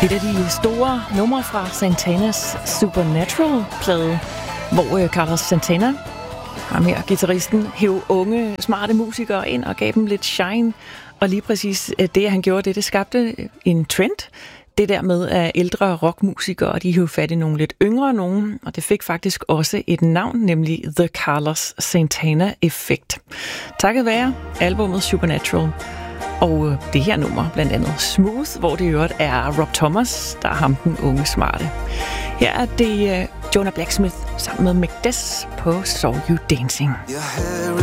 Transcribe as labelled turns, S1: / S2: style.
S1: Et af de store numre fra Santanas Supernatural-plade, hvor Carlos Santana, ham her, guitaristen, hæv unge, smarte musikere ind og gav dem lidt shine. Og lige præcis det, han gjorde, det skabte en trend. Det der med, at ældre rockmusikere, de hæv fat i nogle lidt yngre nogen, og det fik faktisk også et navn, nemlig The Carlos Santana Effect. Takket være albumet Supernatural. Og det her nummer, blandt andet Smooth, hvor det i øvrigt er Rob Thomas, der er ham den unge smarte. Her er det Jonah Blacksmith sammen med Mick Des på Saw You Dancing.
S2: Your hair